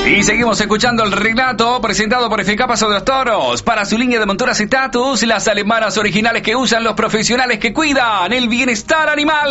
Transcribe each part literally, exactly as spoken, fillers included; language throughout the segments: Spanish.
Y seguimos escuchando el relato presentado por F K Paso de los Toros. Para su línea de monturas Status, las alemanas originales que usan los profesionales que cuidan el bienestar animal.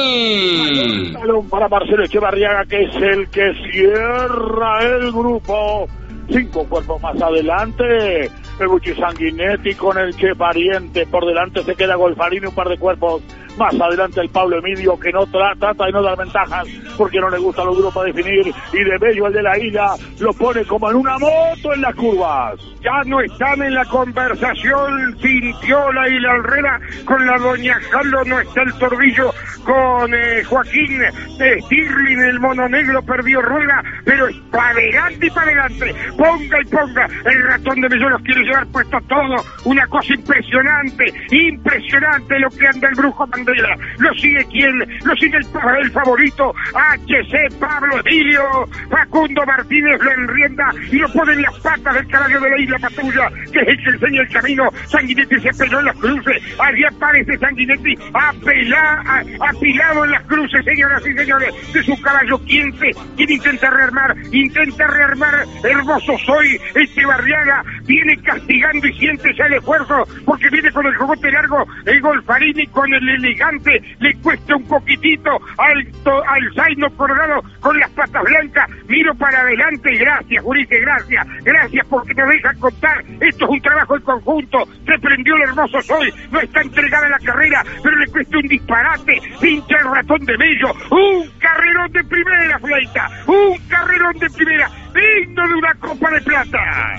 Para Marcelo Echevarriaga, que es el que cierra el grupo. Cinco cuerpos más adelante, el Buchi Sanguinetti con el Che Pariente. Por delante se queda Golfarini, un par de cuerpos más adelante el Pablo Emilio, que no tra trata de no dar ventajas porque no le gusta los grupos a definir, y de Bello, el de la isla, lo pone como en una moto en las curvas. Ya no están en la conversación Cintiola y la Herrera con la doña Jalo, no está el Torbillo con eh, Joaquín eh, Stirling, el mono negro perdió rueda, pero es para adelante y para adelante, ponga y ponga, el ratón de Bello los quiere llevar puesto todo, una cosa impresionante, impresionante lo que anda el brujo Mandela. Lo sigue quién, lo sigue el, el favorito H C Pablo Emilio, Facundo Martínez lo enrienda y lo pone en las patas del caballo de la isla Patulla, que es el que enseña el camino. Sanguinetti se peló en las cruces, allí aparece Sanguinetti apela, a, apilado en las cruces, señoras y señores, de su caballo. ¿Quién se, quién intenta rearmar? Intenta rearmar Hermoso Soy. Echevarriaga viene castigando y siente ya el esfuerzo, porque viene con el jogote largo, el Golfarini con el elegante, le cuesta un poquitito al, al Zaino colgado con las patas blancas. Miro para adelante, gracias, Jurite, gracias, gracias porque me dejan contar. Esto es un trabajo en conjunto. Se prendió el Hermoso Soy, no está entregada la carrera, pero le cuesta un disparate. Pincha el ratón de Bello, un carrerón de primera, Fleita, un carrerón de primera, digno de una copa de plata.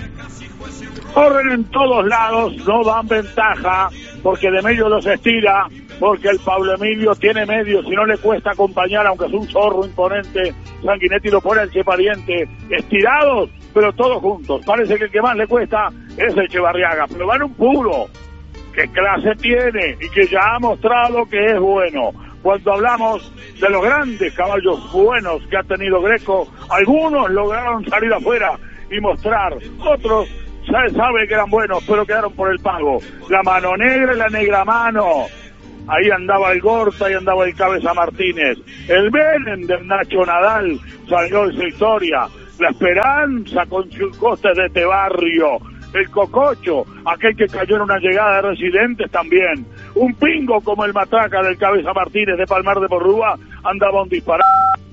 Corren en todos lados, no dan ventaja, porque de medio los estira, porque el Pablo Emilio tiene medio, si no le cuesta acompañar, aunque es un zorro imponente. Sanguinetti lo pone al Che Pariente, estirados, pero todos juntos. Parece que el que más le cuesta es el Echevarriaga, pero van un puro. ¿Qué clase tiene? Y que ya ha mostrado que es bueno. Cuando hablamos de los grandes caballos buenos que ha tenido Greco, algunos lograron salir afuera y mostrar, otros ya sabe que eran buenos, pero quedaron por el pago. La Mano Negra y la Negra Mano, ahí andaba el Gorta, ahí andaba el Cabeza Martínez. El Benen del Nacho Nadal salió de su historia. La Esperanza con sus costes de este barrio. El Cococho, aquel que cayó en una llegada de residentes también. Un pingo como el Matraca del Cabeza Martínez de Palmar de Porrúa, andaba un disparate.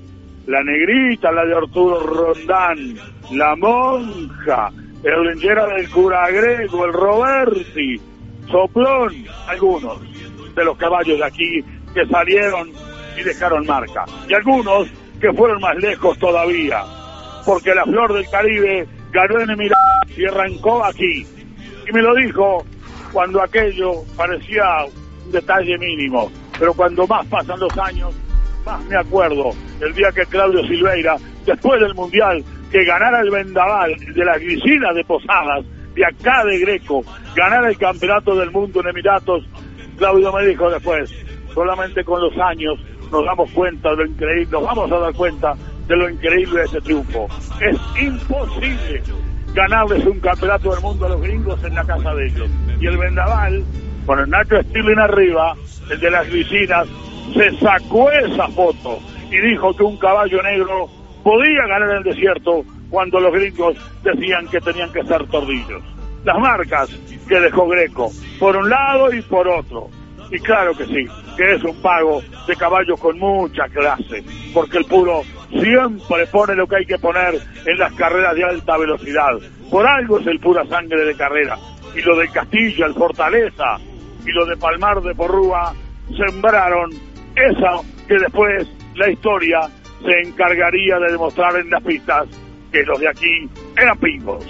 La Negrita, la de Arturo Rondán, la Monja, el Lengera del Cura Grego, el Roberti, Soplón, algunos de los caballos de aquí que salieron y dejaron marca. Y algunos que fueron más lejos todavía, porque la Flor del Caribe ganó en Emiratos y arrancó aquí. Y me lo dijo cuando aquello parecía un detalle mínimo, pero cuando más pasan los años, más me acuerdo el día que Claudio Silveira, después del Mundial, que ganara el vendaval de las Grisinas de Posadas, de acá de Greco, ganara el campeonato del mundo en Emiratos. Claudio me dijo después, solamente con los años nos damos cuenta de lo increíble, nos vamos a dar cuenta de lo increíble de ese triunfo. Es imposible ganarles un campeonato del mundo a los gringos en la casa de ellos. Y el vendaval, con el Nacho Stirling arriba, el de las Grisinas, se sacó esa foto y dijo que un caballo negro podía ganar en el desierto cuando los gringos decían que tenían que ser tordillos. Las marcas que dejó Greco, por un lado y por otro. Y claro que sí, que es un pago de caballos con mucha clase, porque el puro siempre pone lo que hay que poner en las carreras de alta velocidad. Por algo es el pura sangre de carrera. Y lo de Castilla, el Fortaleza, y lo de Palmar de Porrúa, sembraron eso que después la historia se encargaría de demostrar en las pistas, que los de aquí eran pingos.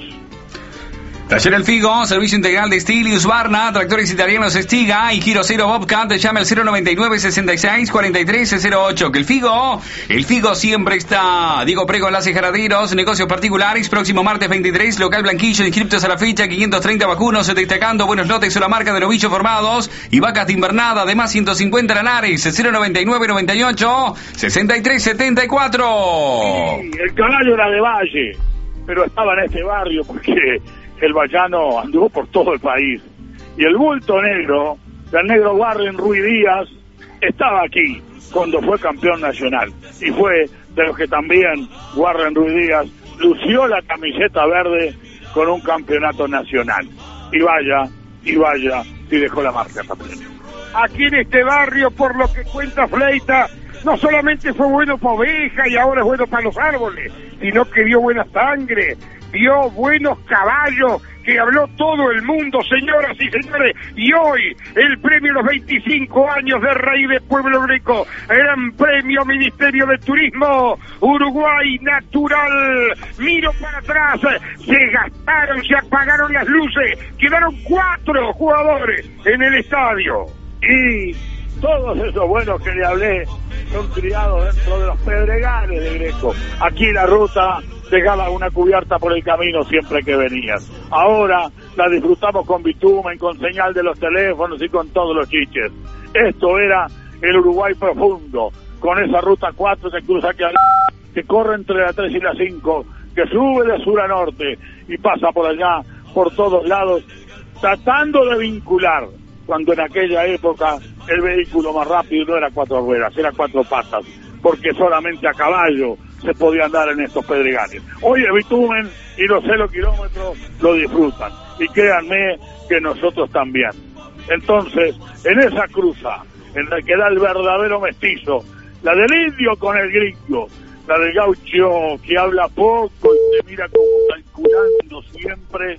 Taller El Figo, servicio integral de Stilius Barna, tractores italianos Estiga y Giro Cero Bobcat. Llame al cero noventa y nueve, sesenta y seis, cuarenta y tres cero ocho. Que el Figo, el Figo siempre está. Diego Prego, Enlace Jaraderos, negocios particulares. Próximo martes veintitrés, local Blanquillo, inscriptos a la fecha, quinientos treinta vacunos, destacando buenos lotes o la marca de novillos formados y vacas de invernada, además ciento cincuenta lanares. Cero noventa y nueve, noventa y ocho, sesenta y tres setenta y cuatro. Sí, el caballo era de Valle, pero estaba en este barrio porque el vallano anduvo por todo el país. Y el bulto negro, del negro Warren Ruiz Díaz, estaba aquí cuando fue campeón nacional. Y fue de los que también Warren Ruiz Díaz lució la camiseta verde con un campeonato nacional. Y vaya, y vaya, y dejó la marca también. Aquí en este barrio, por lo que cuenta Fleita, no solamente fue bueno para ovejas y ahora es bueno para los árboles, sino que dio buena sangre, dio buenos caballos, que habló todo el mundo, señoras y señores, y hoy el premio a los veinticinco años de Rey de Pueblo Greco, gran premio Ministerio de Turismo, Uruguay Natural. Miro para atrás, se gastaron, se apagaron las luces, quedaron cuatro jugadores en el estadio. Y todos esos buenos que le hablé son criados dentro de los pedregales de Greco. Aquí la ruta dejaba una cubierta por el camino siempre que venías. Ahora la disfrutamos con bitumen, con señal de los teléfonos y con todos los chiches. Esto era el Uruguay profundo, con esa ruta cuatro que cruza aquí al que corre entre la tres y la cinco, que sube de sur a norte y pasa por allá, por todos lados, tratando de vincular, cuando en aquella época el vehículo más rápido no era cuatro ruedas, era cuatro patas, porque solamente a caballo se podía andar en estos pedregales. Hoy el bitumen y los cero kilómetros lo disfrutan, y créanme que nosotros también. Entonces, en esa cruza, en la que da el verdadero mestizo, la del indio con el gringo, la del gaucho que habla poco y se mira como calculando siempre,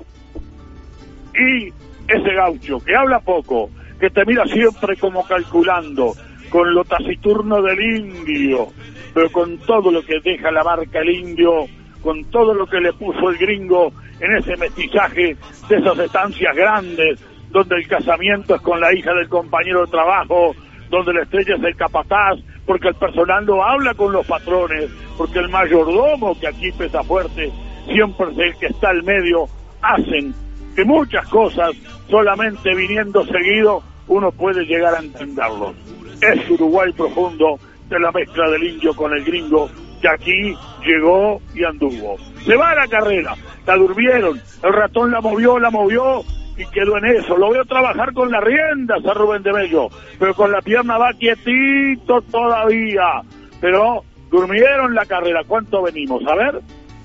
y ese gaucho que habla poco, que te mira siempre como calculando, con lo taciturno del indio, pero con todo lo que deja la marca el indio, con todo lo que le puso el gringo en ese mestizaje de esas estancias grandes, donde el casamiento es con la hija del compañero de trabajo, donde la estrella es el capataz, porque el personal no habla con los patrones, porque el mayordomo, que aquí pesa fuerte, siempre es el que está al medio, hacen que muchas cosas, solamente viniendo seguido, uno puede llegar a entenderlos. Es Uruguay profundo, de la mezcla del indio con el gringo, que aquí llegó y anduvo. Se va a la carrera, la durmieron, el ratón la movió, la movió y quedó en eso. Lo veo trabajar con las riendas a Rubén de Bello, pero con la pierna va quietito todavía. Pero durmieron la carrera. ¿Cuánto venimos? A ver,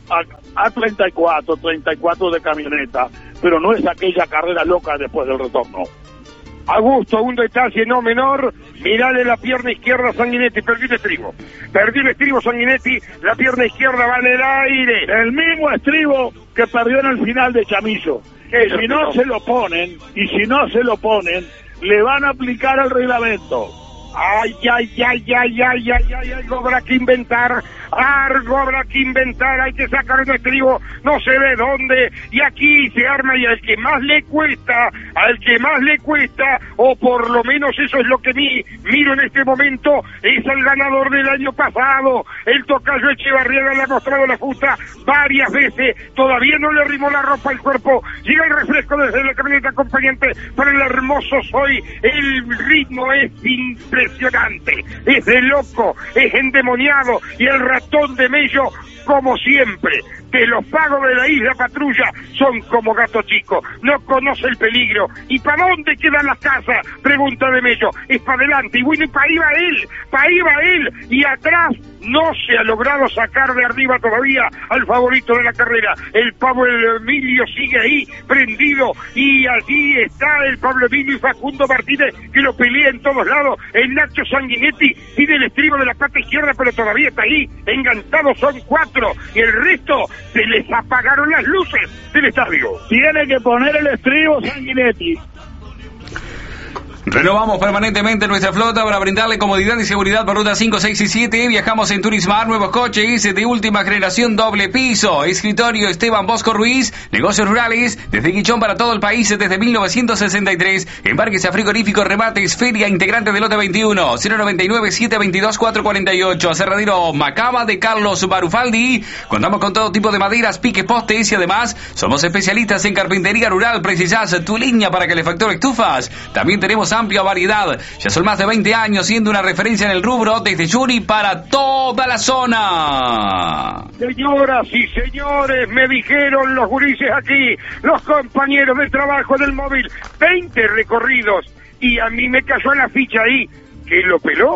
a, a treinta y cuatro, treinta y cuatro de camioneta, pero no es aquella carrera loca después del retorno. Augusto, un detalle no menor, mirale la pierna izquierda a Sanguinetti, perdió el estribo, perdió el estribo Sanguinetti, la pierna izquierda va en el aire. El mismo estribo que perdió en el final de Chamillo. Que si no se lo ponen, y si no se lo ponen, le van a aplicar el reglamento. Ay, ay, ay, ay, ay, ay, ay, algo habrá que inventar, algo habrá que inventar, hay que sacar un estribo, no se ve dónde, y aquí se arma, y al que más le cuesta, al que más le cuesta, o por lo menos eso es lo que vi, miro en este momento, es el ganador del año pasado, el tocayo Echevarriaga le ha mostrado la fusta varias veces, todavía no le arrimó la ropa al cuerpo, llega el refresco desde la camioneta acompañante para el hermoso Soy, el ritmo es impresionante. Impresionante, es de loco, es endemoniado, y el ratón de Mello, como siempre, que los pagos de la isla Patrulla son como gato chico, no conoce el peligro. ¿Y para dónde quedan las casas? Pregunta de Mello. Es para adelante, y bueno, y para ahí va él, para ahí va él, y atrás no se ha logrado sacar de arriba todavía al favorito de la carrera. El Pablo Emilio sigue ahí, prendido, y allí está el Pablo Emilio y Facundo Martínez, que lo pelea en todos lados. El Nacho Sanguinetti tiene el estribo de la pata izquierda, pero todavía está ahí, enganchados son cuatro, y el resto se les apagaron las luces del estadio. Tiene que poner el estribo Sanguinetti. Renovamos permanentemente nuestra flota para brindarle comodidad y seguridad por ruta cinco, seis y siete. Viajamos en Turismar, nuevos coches de última generación, doble piso. Escritorio Esteban Bosco Ruiz, negocios rurales, desde Quichón para todo el país desde mil novecientos sesenta y tres. Embarques a frigoríficos, remates, feria integrante del lote veintiuno, cero noventa y nueve, siete veintidós, cuatro cuarenta y ocho. Cerradero Macaba de Carlos Barufaldi. Contamos con todo tipo de maderas, piques, postes y además somos especialistas en carpintería rural. Precisás tu línea para calefactor estufas. También tenemos amplia variedad. Ya son más de veinte años siendo una referencia en el rubro desde Yuri para toda la zona. Señoras y señores, me dijeron los gurises aquí, los compañeros de trabajo del móvil, veinte recorridos, y a mí me cayó la ficha ahí. ¿Quién lo peló?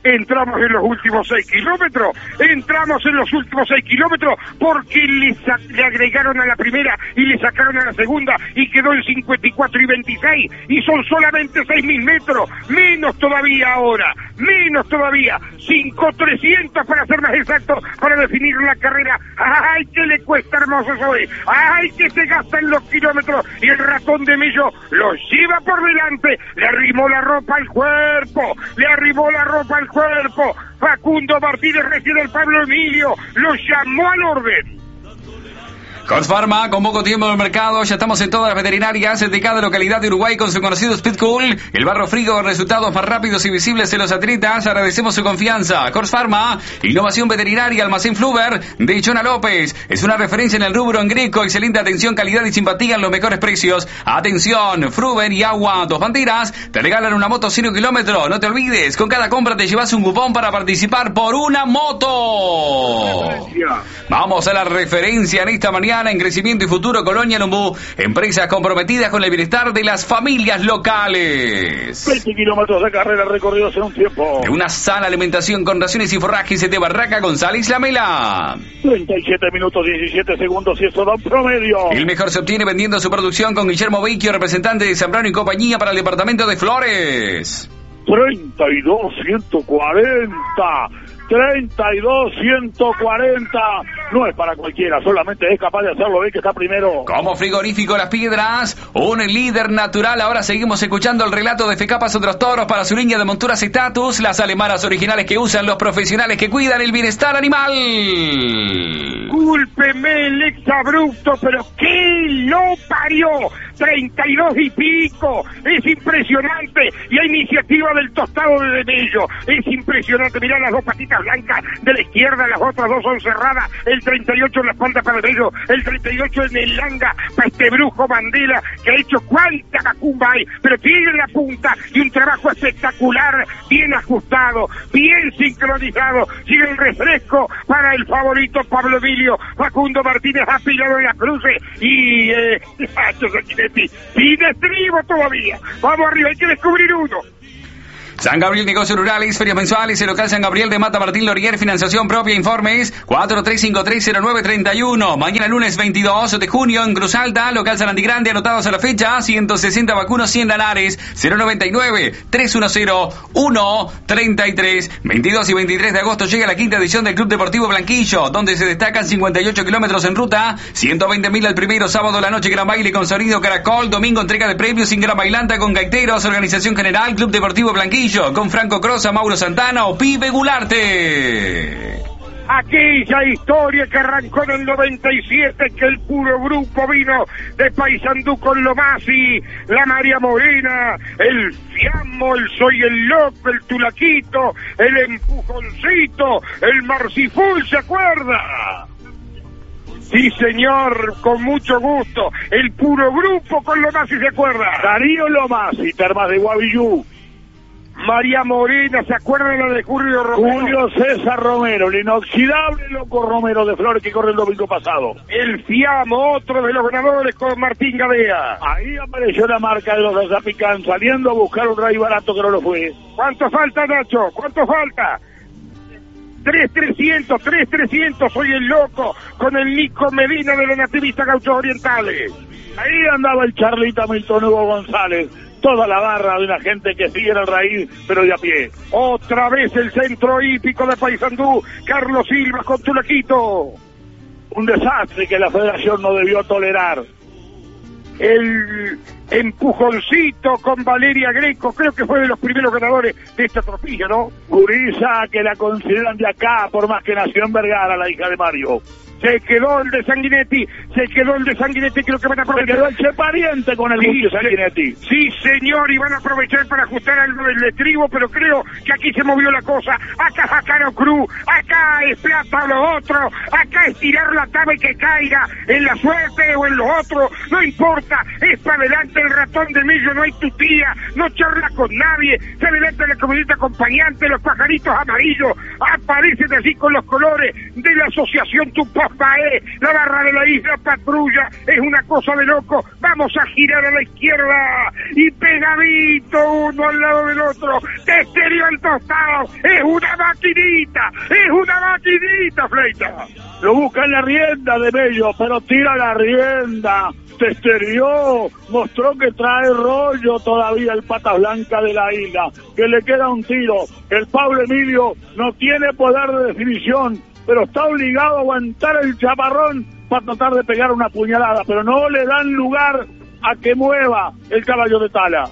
entramos en los últimos seis kilómetros, entramos en los últimos seis kilómetros porque le, le agregaron a la primera y le sacaron a la segunda y quedó en cincuenta y cuatro y veintiséis y son solamente seis mil metros, menos todavía ahora, menos todavía, cinco mil trescientos para ser más exacto, para definir la carrera. ¡Ay, que le cuesta hermoso hoy! ¡Ay, que se gastan los kilómetros! Y el ratón de Mello los lleva por delante, le arrimó la ropa al cuerpo, le arrimó la ropa al cuerpo. Facundo Martínez recibe el Pablo Emilio, lo llamó al orden. Colt Pharma, con poco tiempo en el mercado, ya estamos en todas las veterinarias de cada localidad de Uruguay con su conocido Speed Cool, el barro frío con resultados más rápidos y visibles en los atletas. Agradecemos su confianza. Colt Pharma, innovación veterinaria, almacén Fluver de Chona López. Es una referencia en el rubro en Greco, excelente atención, calidad y simpatía en los mejores precios. Atención, Fluver y Agua Dos Banderas te regalan una moto cero kilómetros. No te olvides, con cada compra te llevas un cupón para participar por una moto. Vamos a la referencia en esta mañana en crecimiento y futuro. Colonia Lumbú, empresas comprometidas con el bienestar de las familias locales. veinte kilómetros de carrera recorridos en un tiempo. De una sana alimentación con raciones y forrajes de Barraca González Lamela. treinta y siete minutos diecisiete segundos y eso da un promedio. El mejor se obtiene vendiendo su producción con Guillermo Vecchio, representante de Zambrano y compañía para el departamento de Flores. treinta y dos ciento cuarenta. treinta y dos ciento cuarenta. No es para cualquiera, solamente es capaz de hacerlo. Ve que está primero. Como frigorífico Las Piedras, un líder natural. Ahora seguimos escuchando el relato de Fecapas Otros Toros para su línea de monturas Status, las alemanas originales que usan los profesionales que cuidan el bienestar animal. Cúlpeme el exabrupto, pero ¿qué lo parió? treinta y dos y pico, es impresionante. Y a iniciativa del tostado de Mello, es impresionante. Mirá las dos patitas blancas de la izquierda, las otras dos son cerradas. El treinta y ocho en la espalda para Mello, el treinta y ocho en el langa para este brujo Mandela, que ha hecho cuánta macumba hay, pero tiene la punta y un trabajo espectacular, bien ajustado, bien sincronizado. Sigue el refresco para el favorito Pablo Emilio. Facundo Martínez apilado en la cruce y eh, sin estribo todavía. Vamos arriba, hay que descubrir uno. San Gabriel Negocios Rurales, ferias mensuales, el local San Gabriel de Mata Martín Laurier, financiación propia, informes cuatro tres cinco tres cero nueve tres uno. Mañana lunes veintidós de junio en Cruz Alta, local San Antigrande, anotados a la fecha, ciento sesenta vacunos, cien lanares, cero noventa y nueve tres uno cero uno treinta y tres. veintidós y veintitrés de agosto llega la quinta edición del Club Deportivo Blanquillo, donde se destacan cincuenta y ocho kilómetros en ruta, ciento veinte mil al primero, sábado la noche gran baile con sonido Caracol, domingo entrega de premios sin gran bailanta con gaiteros, organización general Club Deportivo Blanquillo, con Franco Crosa, Mauro Santana o Pibe Gularte. Aquella historia que arrancó en el noventa y siete, que el puro grupo vino de Paysandú con Lomasi, la María Morena, el Fiammo, el Soy el Loco, el Tulaquito, el Empujoncito, el Marciful, ¿se acuerda? Sí, señor, con mucho gusto. El puro grupo con Lomasi, ¿se acuerda? Darío Lomasi, Termas de Guavillú. María Morena, ¿se acuerdan la de Julio Romero? Julio César Romero, el inoxidable Loco Romero de Flores que corre el domingo pasado. El Fiammo, otro de los ganadores con Martín Gadea. Ahí apareció la marca de los de Zapicán, saliendo a buscar un rey barato que no lo fue. ¿Cuánto falta, Nacho? ¿Cuánto falta? tres trescientos, tres trescientos, soy el loco, con el Nico Medina de los Nativistas Gauchos Orientales. Ahí andaba el Charlita Milton Hugo González. Toda la barra de una gente que sigue en el raíz, pero de a pie. Otra vez el centro hípico de Paysandú, Carlos Silva con Tulaquito. Un desastre que la federación no debió tolerar. El Empujoncito con Valeria Greco, creo que fue de los primeros ganadores de esta tropilla, ¿no? Gurisa, que la consideran de acá, por más que nació en Vergara, la hija de Mario. Se quedó el de Sanguinetti, se quedó el de Sanguinetti, creo que van a aprovechar. Se quedó el Che Pariente con el sí, de Sanguinetti. Sí, señor, y van a aprovechar para ajustar algo del estribo, pero creo que aquí se movió la cosa. Acá Jacaro Cruz, acá es plata o lo otro, acá es tirar la tabla y que caiga en la suerte o en lo otro, no importa, es para adelante el ratón de Mello, no hay tutía, no charla con nadie, se adelanta la comunidad acompañante, los pajaritos amarillos, aparecen así con los colores de la asociación Tupá Pambaé, la barra de la isla patrulla, es una cosa de loco. Vamos a girar a la izquierda y pegadito uno al lado del otro. Testerio al tostado, es una maquinita, es una maquinita, Fleita. Lo busca en la rienda de Bello, pero tira la rienda. Testerió, mostró que trae rollo todavía el pata blanca de la isla, que le queda un tiro. El Pablo Emilio no tiene poder de definición, pero está obligado a aguantar el chaparrón para tratar de pegar una puñalada, pero no le dan lugar a que mueva el caballo de Tala.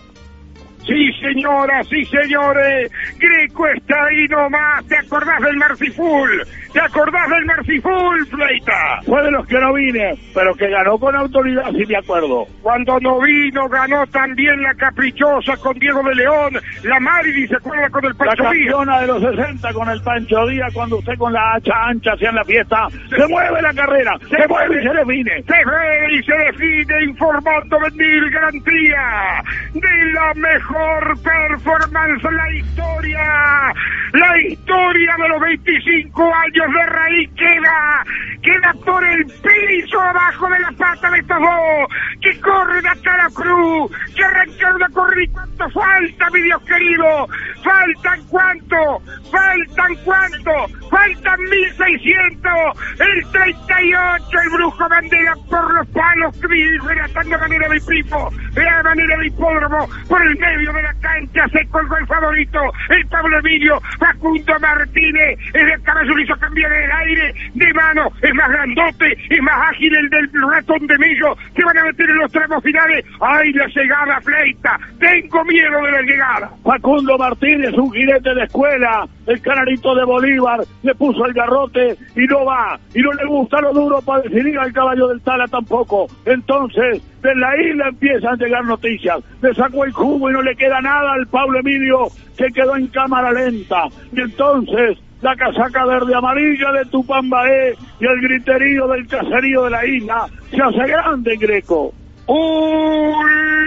Sí, señoras, sí, señores, Greco está ahí nomás. ¿Te acordás del Marciful? ¿Te acordás del Marciful, Fleita? Fue de los que no vine, pero que ganó con autoridad, sí me acuerdo. Cuando no vino, ganó también la Caprichosa con Diego de León, la Maridi, ¿se acuerda con el Pancho Díaz? La Díaz? campeona de los sesenta con el Pancho Díaz, cuando usted con la hacha ancha hacía en la fiesta. Se, se mueve la carrera, se, se mueve y se define. Se mueve y se define, informando venir garantía de la mejor performance en la historia, la historia de los veinticinco años de raíz queda, queda por el piso abajo de la pata de estos dos, que corren a cara cruz, que arrancaron a correr. ¿Cuánto falta, mi Dios querido? ¿Faltan cuánto? ¿Faltan cuánto? Faltan mil seiscientos, el treinta y ocho, el Brujo Bandera por los palos, relatando manera de pipo, de la manera de hipódromo, por el medio de la cancha se colgó el favorito, el Pablo Emilio. Facundo Martínez, el caballo lo hizo cambiar el aire de mano, es más grandote, es más ágil el del ratón de Millo, se van a meter en los tramos finales. ¡Ay, la llegada, Fleita! Tengo miedo de la llegada. Facundo Martínez, un jinete de escuela, el canarito de Bolívar, le puso el garrote y no va, y no le gusta lo duro para definir al caballo del Tala tampoco. Entonces, de la isla empiezan a llegar noticias, le sacó el cubo y no le queda nada al Pablo Emilio, que quedó en cámara lenta, y entonces la casaca verde amarilla de Tupambaé y el griterío del caserío de la isla se hace grande en Greco. Últimos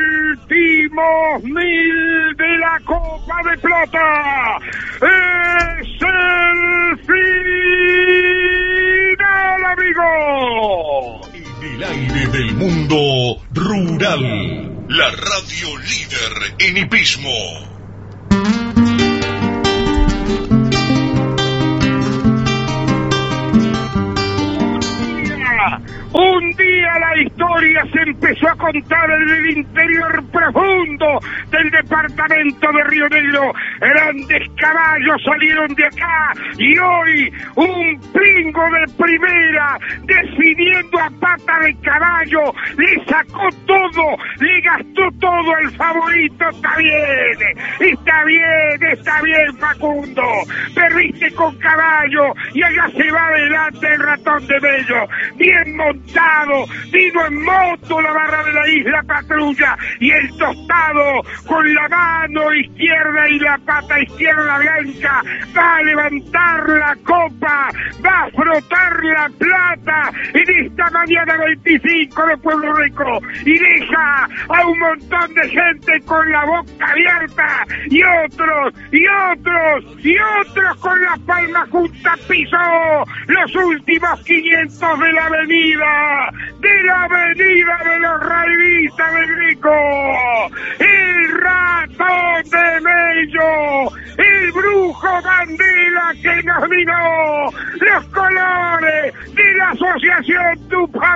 mil de la Copa de Plata, es el final, amigos. En el aire del mundo rural, la radio líder en hipismo. Un día la historia se empezó a contar en el interior profundo del departamento de Río Negro. Grandes caballos salieron de acá y hoy un pingo de primera, definiendo a pata de caballo, le sacó todo, le gastó todo el favorito. Está bien, está bien, está bien, Facundo. Perdiste con caballo y allá se va adelante el ratón de Bello. Bien montado, vino en moto la barra de la isla patrulla y el tostado con la mano izquierda y la pata izquierda blanca va a levantar la copa, va a frotar la plata en esta mañana veinticinco de Pueblo Rico y deja a un montón de gente con la boca abierta y otros, y otros, y otros con las palmas juntas. Pisó los últimos quinientos de la avenida, de la avenida de los raivistas de Greco, el ratón de Mello, el Brujo Bandera que nos vino los colores de la asociación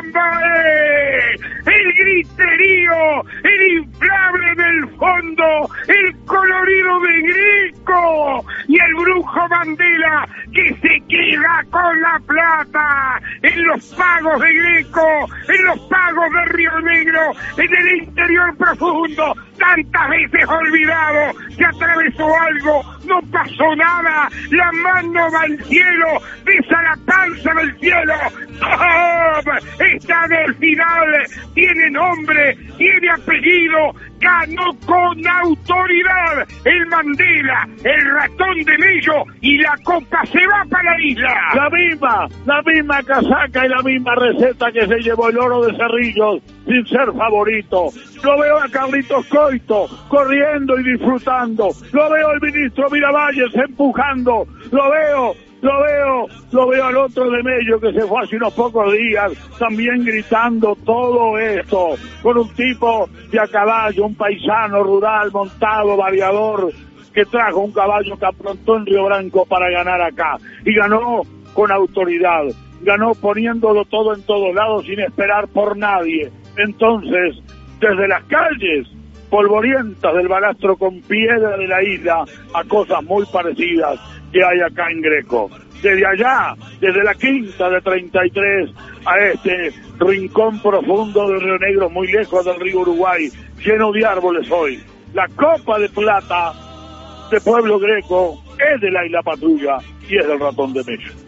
Tupambaé, el griterío, el inflable del fondo, el colorido de Greco y el Brujo Bandera que se queda con la plata en los pagos de Greco, en los pagos de Río Negro, en el interior profundo, tantas veces olvidado, que atravesó algo, no pasó nada, la mano va al cielo, besa la panza del cielo. ¡Oh! Está en el final, tiene nombre, tiene apellido, ganó con autoridad el Mandela, el ratón de Mello, y la copa se va para la isla. La misma, la misma casaca y la misma receta que se llevó el Oro de Cerrillos sin ser favorito. Lo veo a Carlitos Coito corriendo y disfrutando. Lo veo al ministro Miravalles empujando. Lo veo Lo veo, lo veo al otro de Mello que se fue hace unos pocos días, también gritando todo esto, con un tipo de a caballo, un paisano rural, montado, variador, que trajo un caballo que aprontó en Río Branco para ganar acá, y ganó con autoridad, ganó poniéndolo todo en todos lados sin esperar por nadie. Entonces, desde las calles polvorientas del balastro con piedra de la isla a cosas muy parecidas que hay acá en Greco. Desde allá, desde la quinta de treinta y tres a este rincón profundo del Río Negro, muy lejos del río Uruguay, lleno de árboles hoy. La copa de plata de Pueblo Greco es de la Isla Patrulla y es del Ratón de Mello.